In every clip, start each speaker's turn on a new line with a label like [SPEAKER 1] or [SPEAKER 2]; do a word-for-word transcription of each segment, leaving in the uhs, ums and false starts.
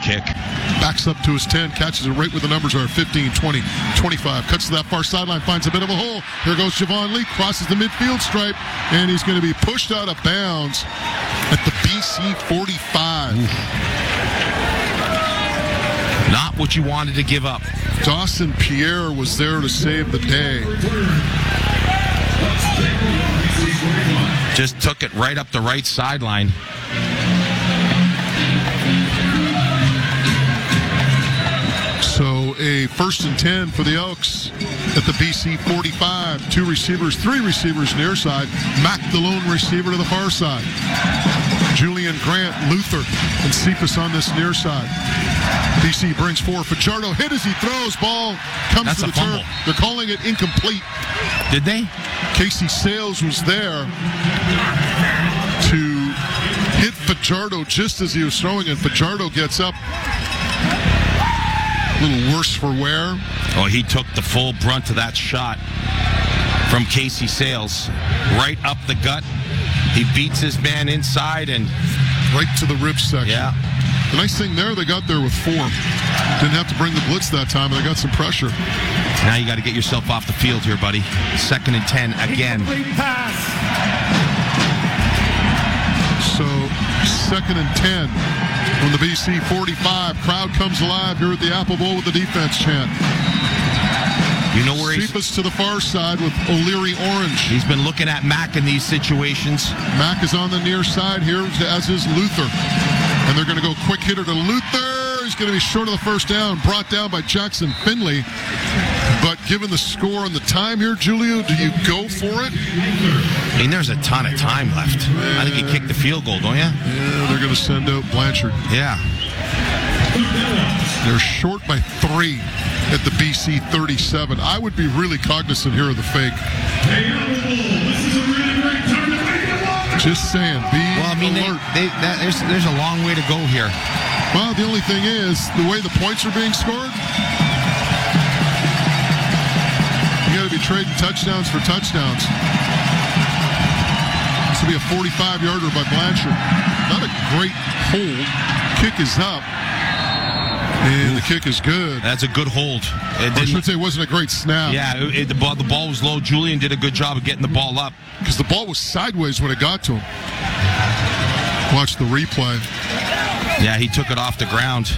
[SPEAKER 1] kick.
[SPEAKER 2] Backs up to his ten, catches it right where the numbers are, fifteen, twenty, twenty-five. Cuts to that far sideline, finds a bit of a hole. Here goes Javon Lee, crosses the midfield stripe, and he's going to be pushed out of bounds at the B C forty-five.
[SPEAKER 1] Oof. Not what you wanted to give up.
[SPEAKER 2] Dawson Pierre was there to save the day.
[SPEAKER 1] Just took it right up the right sideline.
[SPEAKER 2] So a first and ten for the Elks at the B C forty-five. Two receivers, three receivers near side. Mack, the lone receiver, to the far side. Julian Grant, Luther, and Cephas on this near side. B C brings four. Fajardo hit as he throws. Ball comes
[SPEAKER 1] That's
[SPEAKER 2] to the turf. They're calling it incomplete.
[SPEAKER 1] Did they?
[SPEAKER 2] Casey Sales was there to hit Fajardo just as he was throwing, and Fajardo gets up. A little worse for wear.
[SPEAKER 1] Oh, he took the full brunt of that shot from Casey Sales. Right up the gut. He beats his man inside and...
[SPEAKER 2] right to the rib section.
[SPEAKER 1] Yeah.
[SPEAKER 2] The nice thing there, they got there with four. Didn't have to bring the blitz that time, and they got some pressure.
[SPEAKER 1] Now you got to get yourself off the field here, buddy. Second and ten again.
[SPEAKER 2] So, second and ten from the B C forty-five. Crowd comes alive here at the Apple Bowl with the defense chant.
[SPEAKER 1] You know where he's...
[SPEAKER 2] Cephas to the far side with O'Leary Orange.
[SPEAKER 1] He's been looking at Mack in these situations.
[SPEAKER 2] Mack is on the near side here, as is Luther. And they're going to go quick hitter to Luther. He's going to be short of the first down, brought down by Jackson Finley. But given the score and the time here, Julio, do you go for it?
[SPEAKER 1] I mean, there's a ton of time left. Yeah. I think you kicked the field goal, don't you?
[SPEAKER 2] Yeah, they're going to send out Blanchard.
[SPEAKER 1] Yeah.
[SPEAKER 2] They're short by three at the B C thirty-seven. I would be really cognizant here of the fake. Just saying, be
[SPEAKER 1] well, I mean,
[SPEAKER 2] alert.
[SPEAKER 1] They, they, that, there's, there's a long way to go here.
[SPEAKER 2] Well, the only thing is, the way the points are being scored, you got to be trading touchdowns for touchdowns. This will be a forty-five yarder by Blanchard. Not a great hold. Kick is up. And the kick is good.
[SPEAKER 1] That's a good hold. It
[SPEAKER 2] I should say it wasn't a great snap.
[SPEAKER 1] Yeah, it, it, the, ball, the ball was low. Julian did a good job of getting the ball up.
[SPEAKER 2] Because the ball was sideways when it got to him. Watch the replay.
[SPEAKER 1] Yeah, he took it off the ground.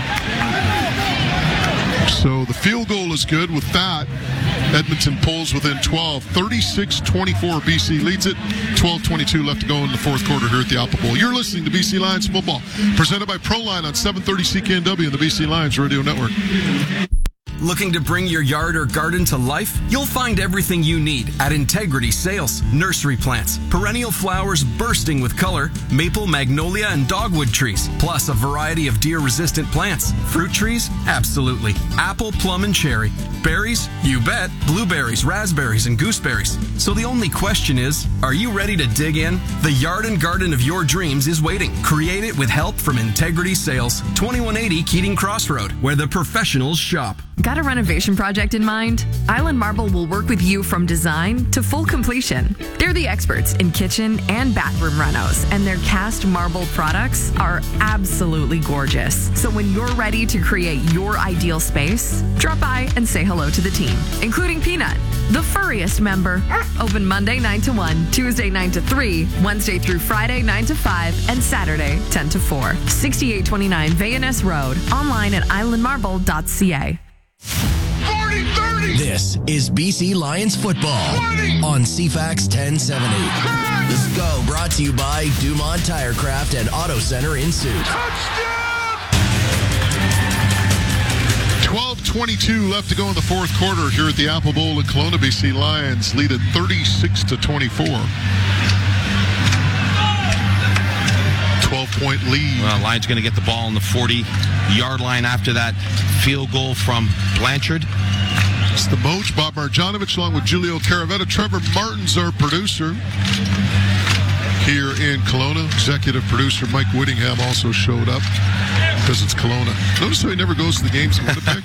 [SPEAKER 2] So the field goal is good. With that, Edmonton pulls within twelve. thirty-six twenty-four, B C leads it. twelve twenty-two left to go in the fourth quarter here at the Apple Bowl. You're listening to B C Lions football, presented by Proline on seven thirty C K N W and the B C Lions Radio Network.
[SPEAKER 3] Looking to bring your yard or garden to life? You'll find everything you need at Integrity Sales. Nursery plants, perennial flowers bursting with color, maple, magnolia, and dogwood trees, plus a variety of deer-resistant plants. Fruit trees? Absolutely. Apple, plum, and cherry. Berries? You bet. Blueberries, raspberries, and gooseberries. So the only question is, are you ready to dig in? The yard and garden of your dreams is waiting. Create it with help from Integrity Sales, twenty-one eighty Keating Crossroad, where the professionals shop.
[SPEAKER 4] Got a renovation project in mind? Island Marble will work with you from design to full completion. They're the experts in kitchen and bathroom renos, and their cast marble products are absolutely gorgeous. So when you're ready to create your ideal space, drop by and say hello to the team, including Peanut, the furriest member. Open Monday nine to one, Tuesday nine to three, Wednesday through Friday nine to five, and Saturday ten to four. sixty-eight twenty-nine Van Ness Road. Online at island marble dot c a.
[SPEAKER 2] forty thirty
[SPEAKER 5] This is B C Lions football
[SPEAKER 2] twenty
[SPEAKER 5] on C FAX ten seventy. Let's go. Brought to you by Dumont Tirecraft and Auto Center in Sioux.
[SPEAKER 2] twelve twenty-two left to go in the fourth quarter here at the Apple Bowl in Kelowna. B C Lions lead at thirty-six to twenty-four. twelve-point lead.
[SPEAKER 1] Well, Lions going to get the ball on the forty-yard line after that field goal from Blanchard.
[SPEAKER 2] It's the Moj, Bob Marjanovic, along with Julio Caravetta. Trevor Martin's our producer here in Kelowna. Executive producer Mike Whittingham also showed up because it's Kelowna. Notice how he never goes to the games in Winnipeg?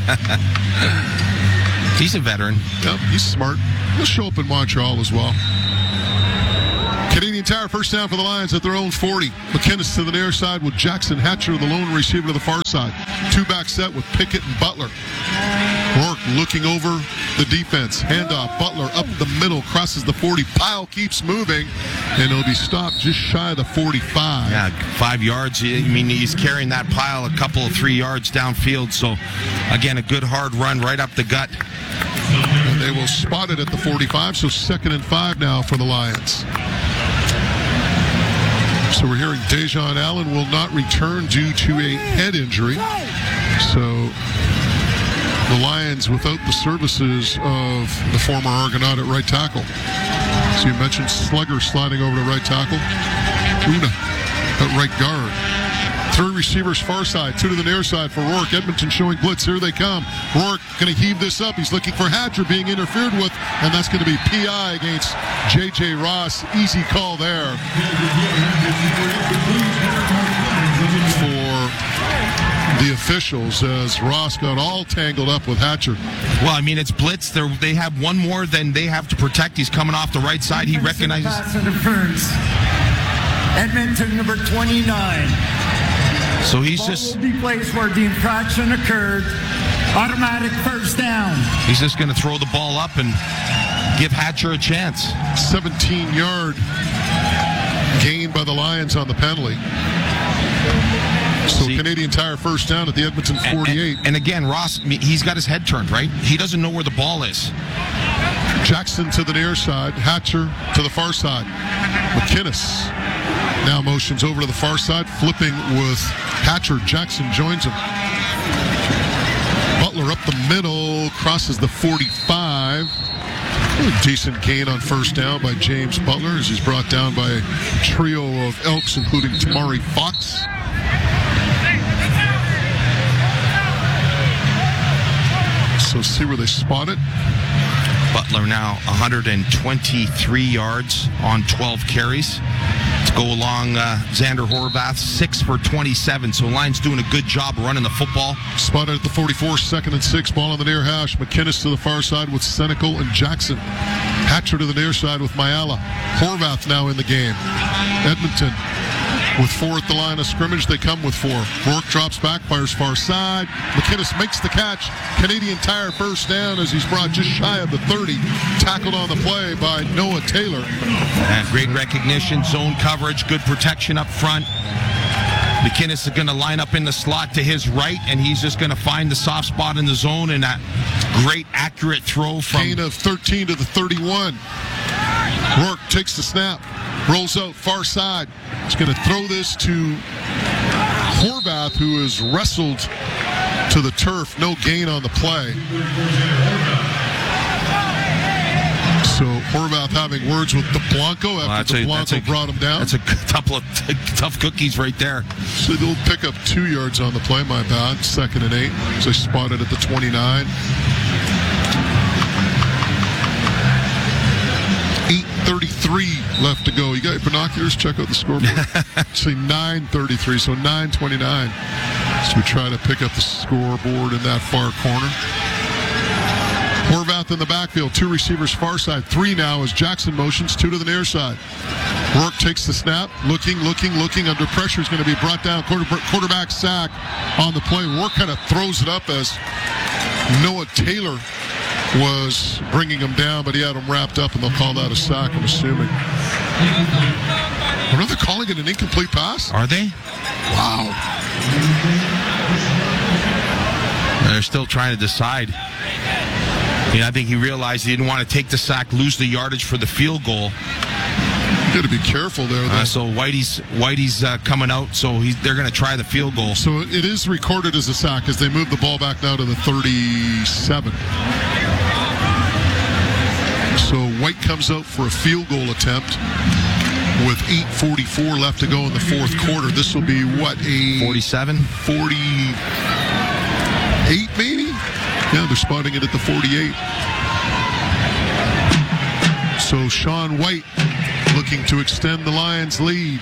[SPEAKER 1] He's a veteran.
[SPEAKER 2] Yep, he's smart. He'll show up in Montreal as well. Canadian Canadian Tire, first down for the Lions at their own forty. McInnes to the near side with Jackson Hatcher, the lone receiver, to the far side. Two-back set with Pickett and Butler. Rourke looking over the defense. Handoff. Butler up the middle, crosses the forty. Pile keeps moving, and it'll be stopped just shy of the forty-five.
[SPEAKER 1] Yeah, five yards. I mean, he's carrying that pile a couple of three yards downfield. So, again, a good hard run right up the gut.
[SPEAKER 2] And they will spot it at the forty-five, so second and five now for the Lions. So we're hearing Dejon Allen will not return due to a head injury. So the Lions without the services of the former Argonaut at right tackle. So you mentioned Slugger sliding over to right tackle. Una at right guard. Three receivers far side, two to the near side for Rourke. Edmonton showing blitz. Here they come. Rourke going to heave this up. He's looking for Hatcher being interfered with, and that's going to be P I against J J Ross. Easy call there for the officials as Ross got all tangled up with Hatcher.
[SPEAKER 1] Well, I mean, it's blitz. They're, they have one more than they have to protect. He's coming off the right side. He recognizes.
[SPEAKER 6] Pass interference. Edmonton number twenty-nine.
[SPEAKER 1] So he's
[SPEAKER 6] Ball
[SPEAKER 1] just
[SPEAKER 6] will be placed where the infraction occurred. Automatic first down.
[SPEAKER 1] he's just going to throw the ball up and give Hatcher a chance.
[SPEAKER 2] seventeen-yard gain by the Lions on the penalty. So
[SPEAKER 1] See?
[SPEAKER 2] Canadian Tire first down at the Edmonton forty-eight.
[SPEAKER 1] And, and, and again, Ross, I mean, he's got his head turned, right? He doesn't know where the ball is.
[SPEAKER 2] Jackson to the near side. Hatcher to the far side. McInnes now motions over to the far side, flipping with Hatcher. Jackson joins him. Butler up the middle, crosses the forty-five. A decent gain on first down by James Butler as he's brought down by a trio of Elks, including Tamari Fox. So see where they spot it.
[SPEAKER 1] Butler now one hundred twenty-three yards on twelve carries. To go along uh, Xander Horvath, six for twenty-seven. So Lions doing a good job running the football.
[SPEAKER 2] Spotted at the forty-four, second and six, ball on the near hash. McInnes to the far side with Senecal and Jackson. Hatcher to the near side with Mayala. Horvath now in the game. Edmonton with four at the line of scrimmage. They come with four. Rourke drops back, fires far side. McInnes makes the catch. Canadian Tire first down as he's brought just shy of the thirty. Tackled on the play by Noah Taylor.
[SPEAKER 1] And great recognition, zone coverage, good protection up front. McInnes is going to line up in the slot to his right, and he's just going to find the soft spot in the zone, and that great accurate throw from...
[SPEAKER 2] Gain of thirteen to the thirty-one. Rourke takes the snap, rolls out far side. He's going to throw this to Horvath, who is wrestled to the turf. No gain on the play. So Horvath having words with DeBlanco after
[SPEAKER 1] well,
[SPEAKER 2] DeBlanco
[SPEAKER 1] a,
[SPEAKER 2] brought him down.
[SPEAKER 1] That's a couple of t- tough cookies right there.
[SPEAKER 2] So they'll pick up two yards on the play, my bad. Second and eight. So they spotted at the twenty-nine. eight thirty-three left to go. You got your binoculars? Check out the scoreboard. Actually nine thirty-three, so nine twenty-nine. So we try to pick up the scoreboard in that far corner. Horvath in the backfield, two receivers far side, three now as Jackson motions, two to the near side. Rourke takes the snap, looking, looking, looking, under pressure, is going to be brought down, quarter, quarterback sack on the play. Rourke kind of throws it up as Noah Taylor was bringing him down, but he had him wrapped up, and they'll call that a sack, I'm assuming. Are they calling it an incomplete pass?
[SPEAKER 1] Are they?
[SPEAKER 2] Wow.
[SPEAKER 1] They're still trying to decide. You know, I think he realized he didn't want to take the sack, lose the yardage for the field goal.
[SPEAKER 2] You got to be careful there, though.
[SPEAKER 1] Uh, so Whitey's Whitey's uh, coming out, so he's, they're going to try the field goal.
[SPEAKER 2] So it is recorded as a sack as they move the ball back now to the thirty-seven. So White comes out for a field goal attempt with eight forty-four left to go in the fourth quarter. This will be, what, a...
[SPEAKER 1] forty-seven?
[SPEAKER 2] forty-eight, maybe? Yeah, they're spotting it at the forty-eight. So Sean White looking to extend the Lions' lead.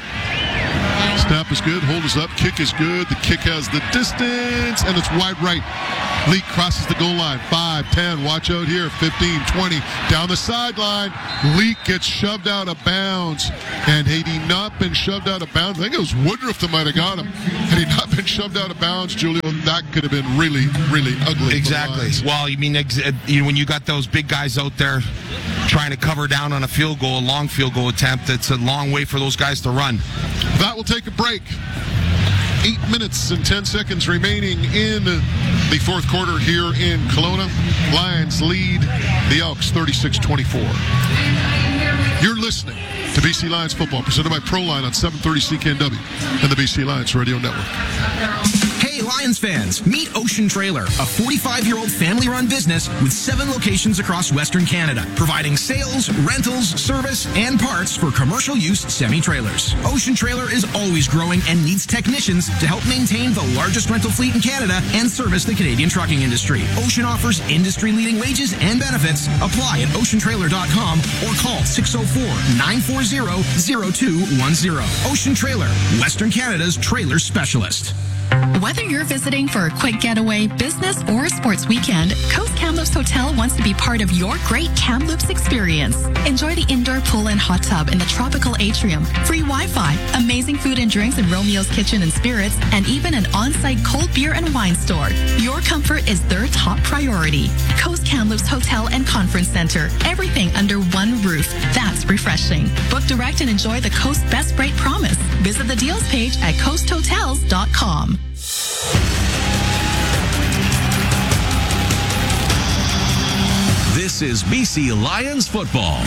[SPEAKER 2] Snap is good, hold is up, kick is good. The kick has the distance, and it's wide right. Leak crosses the goal line. five, ten, watch out here. fifteen, twenty, down the sideline. Leak gets shoved out of bounds. And had he not been shoved out of bounds, I think it was Woodruff that might have got him. Had he not been shoved out of bounds, Julio, that could have been really, really ugly.
[SPEAKER 1] Exactly. Well, you mean ex- you know, when you got those big guys out there trying to cover down on a field goal, a long field goal attempt, it's a long way for those guys to run.
[SPEAKER 2] That will take a break. Eight minutes and ten seconds remaining in the fourth quarter here in Kelowna. Lions lead the Elks thirty-six twenty-four. You're listening to B C Lions football, presented by ProLine on seven thirty C K N W and the B C Lions Radio Network.
[SPEAKER 7] Hey, Lions fans, meet Ocean Trailer, a forty-five-year-old family-run business with seven locations across Western Canada, providing sales, rentals, service, and parts for commercial use semi-trailers. Ocean Trailer is always growing and needs technicians to help maintain the largest rental fleet in Canada and service the Canadian trucking industry. Ocean offers industry-leading wages and benefits. Apply at ocean trailer dot com or call six oh four, nine four zero, zero two one zero. Ocean Trailer, Western Canada's trailer specialist.
[SPEAKER 8] Whether you're visiting for a quick getaway, business, or sports weekend, Coast Kamloops Hotel wants to be part of your great Kamloops experience. Enjoy the indoor pool and hot tub in the tropical atrium, free Wi-Fi, amazing food and drinks in Romeo's Kitchen and Spirits, and even an on-site cold beer and wine store. Your comfort is their top priority. Coast Kamloops Hotel and Conference Center. Everything under one roof. That's refreshing. Book direct and enjoy the Coast Best Rate Promise. Visit the deals page at coast hotels dot com.
[SPEAKER 3] This is B C Lions football.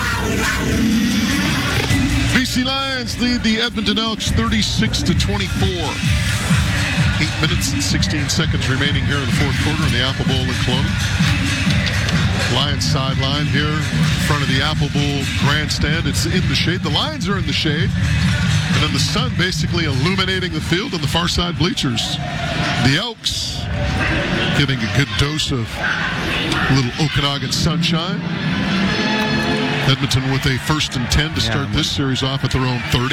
[SPEAKER 2] B C Lions lead the Edmonton Elks thirty-six to twenty-four. Eight minutes and sixteen seconds remaining here in the fourth quarter in the Apple Bowl in Kelowna. Lions sideline here in front of the Apple Bowl grandstand. It's in the shade. The Lions are in the shade. And then the sun basically illuminating the field on the far side bleachers. The Elks getting a good dose of a little Okanagan sunshine. Edmonton with a first and ten to start yeah, this series off at their own thirty.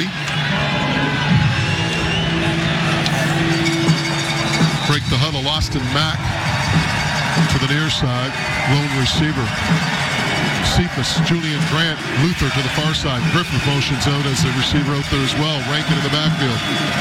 [SPEAKER 2] Break the huddle, Austin Mack to the near side, lone receiver. Cephas, Julian Grant, Luther to the far side. Griffith motions out as the receiver out there as well. Rankin in the backfield.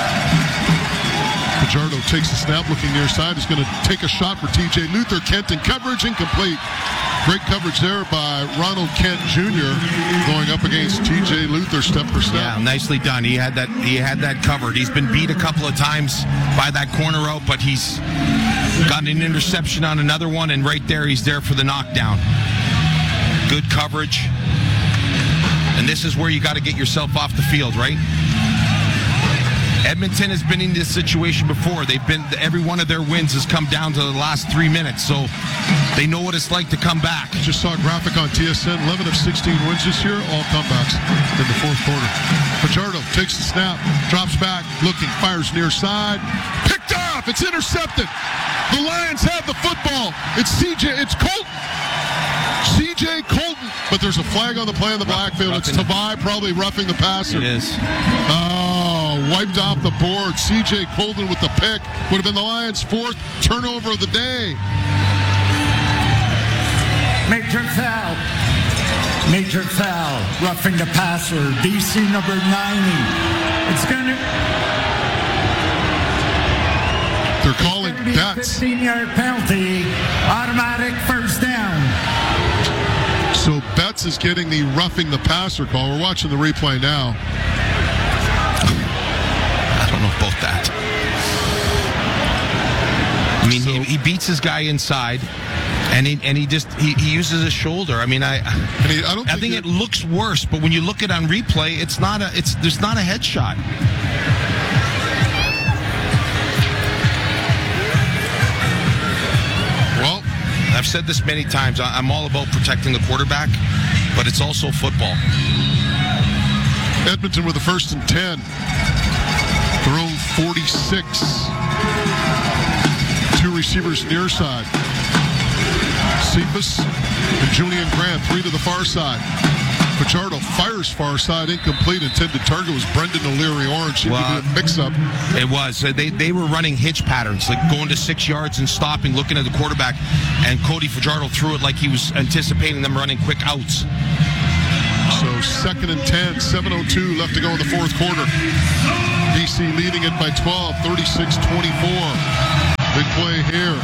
[SPEAKER 2] Fajardo takes the snap, looking near side. Is going to take a shot for T J Luther. Kent in coverage, incomplete. Great coverage there by Ronald Kent Junior going up against T J Luther step for step.
[SPEAKER 1] Yeah, nicely done. He had that. He had that covered. He's been beat a couple of times by that corner out, but he's got an interception on another one, and right there, he's there for the knockdown. Good coverage. And this is where you got to get yourself off the field, right? Edmonton has been in this situation before. They've been, every one of their wins has come down to the last three minutes, so they know what it's like to come back.
[SPEAKER 2] Just saw a graphic on T S N, eleven of sixteen wins this year, all comebacks in the fourth quarter. Fajardo takes the snap, drops back, looking, fires near side, picked off, it's intercepted. The Lions have the football. It's C J, it's Colton. C J Colton, but there's a flag on the play in the backfield. It's Tavai probably roughing the passer.
[SPEAKER 1] It is.
[SPEAKER 2] Oh, wiped off the board. C J Colton with the pick. Would have been the Lions' fourth turnover of the day.
[SPEAKER 6] Major foul. Major foul. Roughing the passer. D C number ninety. It's going to...
[SPEAKER 2] They're calling Betts.
[SPEAKER 6] fifteen-yard penalty. Automatic first down.
[SPEAKER 2] So Betts is getting the roughing the passer call. We're watching the replay now.
[SPEAKER 1] I don't know about that. I mean,
[SPEAKER 2] so,
[SPEAKER 1] he, he beats his guy inside, and he and he just he, he uses his shoulder. I mean, I
[SPEAKER 2] and he, I, don't
[SPEAKER 1] I think, think it looks worse, but when you look at it on replay, it's not a it's there's not a headshot.
[SPEAKER 2] Well,
[SPEAKER 1] I've said this many times. I'm all about protecting the quarterback, but it's also football.
[SPEAKER 2] Edmonton with a first and ten. Their own forty-six. Two receivers near side. Cephas and Julian Grant, three to the far side. Fajardo fires far side, incomplete. Intended target was Brendan O'Leary Orange. Seemed
[SPEAKER 1] Well,
[SPEAKER 2] to be a mix-up.
[SPEAKER 1] It was. Uh, They they were running hitch patterns, like going to six yards and stopping, looking at the quarterback, and Cody Fajardo threw it like he was anticipating them running quick outs.
[SPEAKER 2] So second and ten, seven oh two left to go in the fourth quarter. B C leading it by twelve, thirty-six twenty-four. Big play here.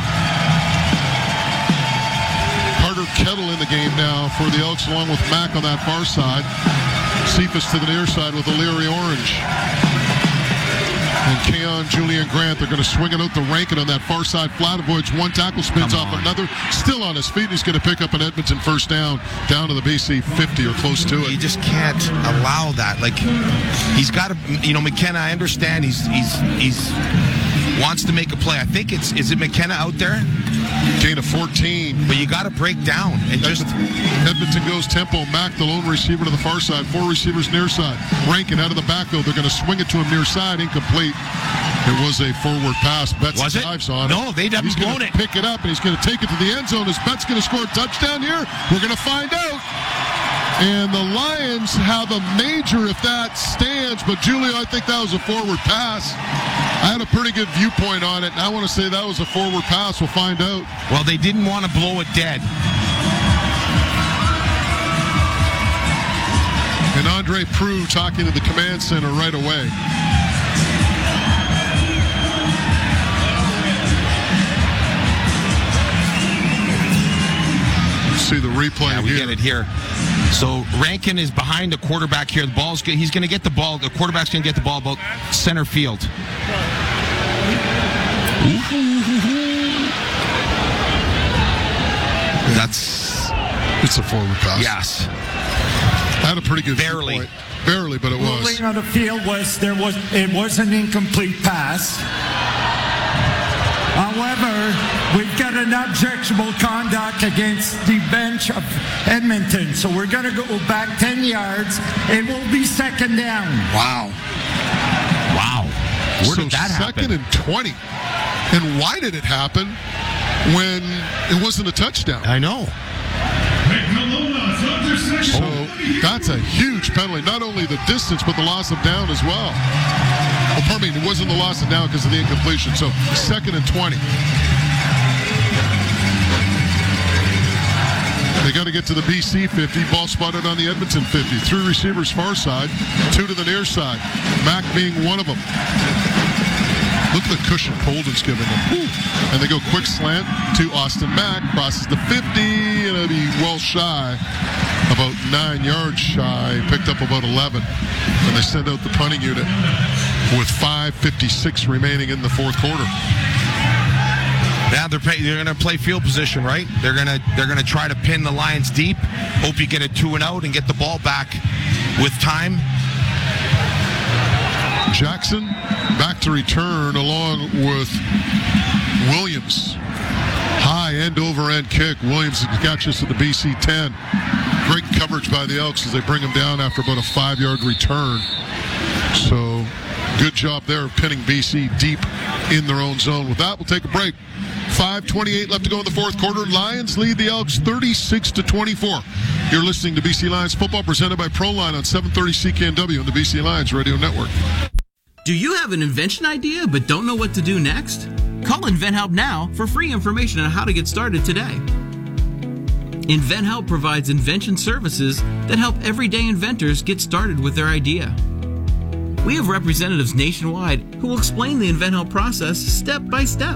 [SPEAKER 2] Carter Kettle in the game now for the Elks, along with Mack on that far side. Cephas to the near side with O'Leary Orange. And Keon Julian Grant, they're going to swing it out to Rankin on that far side. Flat avoids one tackle, spins
[SPEAKER 1] Come
[SPEAKER 2] off
[SPEAKER 1] on.
[SPEAKER 2] another. Still on his feet. He's going to pick up an Edmonton first down, down to the B C fifty or close to
[SPEAKER 1] You
[SPEAKER 2] it.
[SPEAKER 1] just can't allow that. Like, he's got to, you know, McKenna, I understand he's he's he's wants to make a play. I think it's, is it McKenna out there?
[SPEAKER 2] Gain of fourteen.
[SPEAKER 1] But you got to break down and just.
[SPEAKER 2] Edmonton goes tempo. Mack, the lone receiver to the far side. Four receivers near side. Rankin out of the backfield. They're going to swing it to him near side. Incomplete. It was a forward pass. Betts
[SPEAKER 1] Was it?
[SPEAKER 2] dives on
[SPEAKER 1] No,
[SPEAKER 2] it.
[SPEAKER 1] they haven't
[SPEAKER 2] He's
[SPEAKER 1] blown
[SPEAKER 2] gonna
[SPEAKER 1] it.
[SPEAKER 2] Pick it up, and he's going to take it to the end zone. Is Betts going to score a touchdown here? We're going to find out. And the Lions have a major if that stands. But, Julio, I think that was a forward pass. I had a pretty good viewpoint on it, and I want to say that was a forward pass. We'll find out.
[SPEAKER 1] Well, they didn't want to blow it dead.
[SPEAKER 2] And Andre Proulx talking to the command center right away. See the replay
[SPEAKER 1] Yeah, we
[SPEAKER 2] here.
[SPEAKER 1] get it here. So Rankin is behind the quarterback here. The ball's he's going to get the ball. The quarterback's going to get the ball about center field. That's
[SPEAKER 2] It's a forward pass.
[SPEAKER 1] yes.
[SPEAKER 2] I had a pretty good
[SPEAKER 1] Barely.
[SPEAKER 2] viewpoint. Barely, but it was.
[SPEAKER 6] Ruling on the field was there was it was an incomplete pass. However, we've got an objectionable conduct against the bench of Edmonton, so we're going to go back ten yards. It will be second down.
[SPEAKER 2] Wow.
[SPEAKER 1] Wow. Where
[SPEAKER 2] so
[SPEAKER 1] did that
[SPEAKER 2] second
[SPEAKER 1] happen?
[SPEAKER 2] and twenty. And why did it happen when it wasn't a touchdown?
[SPEAKER 1] I know.
[SPEAKER 2] So that's a huge penalty. Not only the distance, but the loss of down as well. Well, pardon me, it wasn't the loss of down because of the incompletion. So second and twenty. They got to get to the B C fifty. Ball spotted on the Edmonton fifty. Three receivers far side, two to the near side. Mack being one of them. Look at the cushion Colden's giving them. Whew. And they go quick slant to Austin Mack. Crosses the fifty, and it'll be well shy. About nine yards shy. Picked up about eleven. And they send out the punting unit with five fifty-six remaining in the fourth quarter.
[SPEAKER 1] Yeah, they're pay, they're going to play field position, right? They're going to they're going to try to pin the Lions deep. Hope you get a two and out and get the ball back with time.
[SPEAKER 2] Jackson back to return along with Williams. High end over end kick. Williams catches to the B C ten. Great coverage by the Elks as they bring him down after about a five yard return. So good job there of pinning B C deep in their own zone. With that, we'll take a break. five twenty-eight left to go in the fourth quarter. Lions lead the Elks thirty-six to twenty-four. You're listening to B C Lions football presented by ProLine on seven thirty C K N W on the B C Lions Radio Network.
[SPEAKER 9] Do you have an invention idea but don't know what to do next? Call InventHelp now for free information on how to get started today. InventHelp provides invention services that help everyday inventors get started with their idea. We have representatives nationwide who will explain the InventHelp process step by step.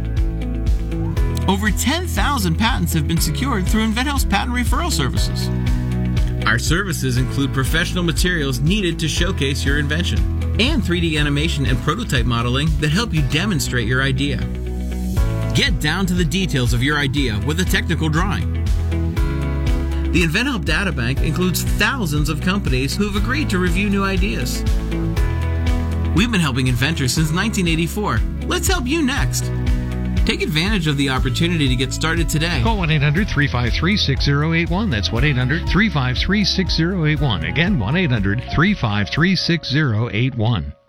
[SPEAKER 9] Over ten thousand patents have been secured through InventHelp's patent referral services. Our services include professional materials needed to showcase your invention and three D animation and prototype modeling that help you demonstrate your idea. Get down to the details of your idea with a technical drawing. The InventHelp Databank includes thousands of companies who have agreed to review new ideas. We've been helping inventors since nineteen eighty-four. Let's help you next. Take advantage of the opportunity to get started today.
[SPEAKER 10] Call one eight hundred three five three six zero eight one. That's one eight hundred three five three six zero eight one. Again, one eight hundred three five three six zero eight one.